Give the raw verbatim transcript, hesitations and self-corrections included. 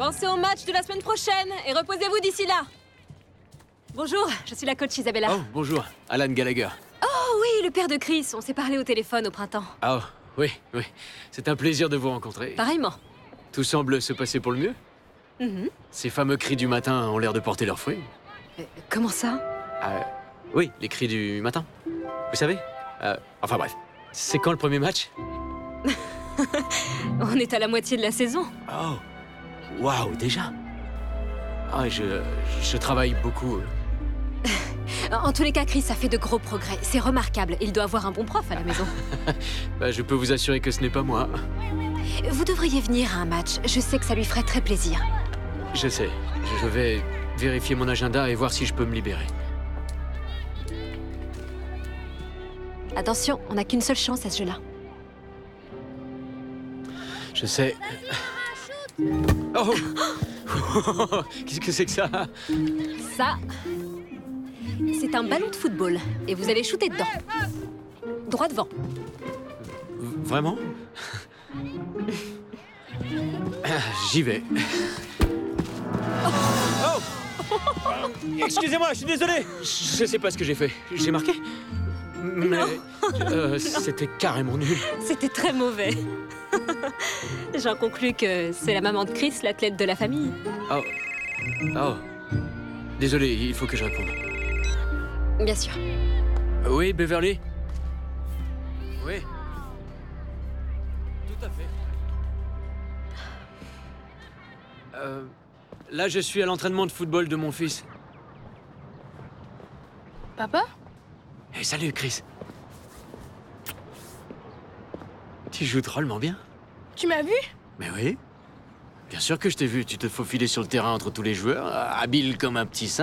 Pensez au match de la semaine prochaine et reposez-vous d'ici là. Bonjour, je suis la coach Isabella. Oh, bonjour, Alan Gallagher. Oh oui, le père de Chris, on s'est parlé au téléphone au printemps. Oh, oui, oui. C'est un plaisir de vous rencontrer. Pareillement. Tout semble se passer pour le mieux. Mhm. Ces fameux cris du matin ont l'air de porter leurs fruits. Euh, comment ça? Euh, oui, les cris du matin. Vous savez euh, Enfin bref, c'est quand le premier match? On est à la moitié de la saison. Oh, waouh, déjà? Ah, je, je travaille beaucoup. En tous les cas, Chris a fait de gros progrès. C'est remarquable. Il doit avoir un bon prof à la maison. Bah, je peux vous assurer que ce n'est pas moi. Vous devriez venir à un match. Je sais que ça lui ferait très plaisir. Je sais. Je vais vérifier mon agenda et voir si je peux me libérer. Attention, on n'a qu'une seule chance à ce jeu-là. Je sais. Oh! Qu'est-ce que c'est que ça? Ça, c'est un ballon de football. Et vous allez shooter dedans. Droit devant. Vraiment? J'y vais. Oh! Excusez-moi, je suis désolé. Je sais pas ce que j'ai fait. J'ai marqué? Mais euh, c'était carrément nul. C'était très mauvais. J'en conclus que c'est la maman de Chris, l'athlète de la famille. Oh. Oh. Désolé, il faut que je réponde. Bien sûr. Oui, Beverly? Oui. Tout à fait. Euh, là, je suis à l'entraînement de football de mon fils. Papa? Hey, salut, Chris. Tu joues drôlement bien. Tu m'as vu? Mais oui. Bien sûr que je t'ai vu. Tu te faufilais sur le terrain entre tous les joueurs, habile comme un petit singe.